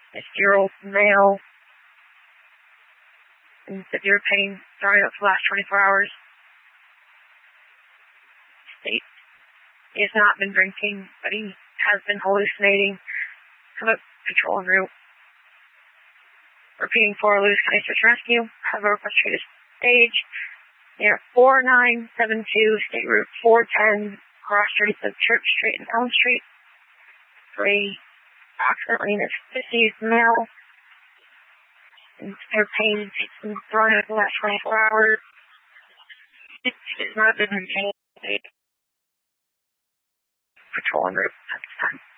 50-year-old male in severe pain, throwing up for the last 24 hours. States he has not been drinking, but he has been hallucinating. Have a patrol en route. Repeating for Lewis County Search and Rescue. Have a request to stage near 4972 State Route 410, cross streets of Church Street and Elm Street. For approximately in his 50s male. In severe pain, he's been thrown up the last 24 hours. He has not been drinking. Patrol en route at this time.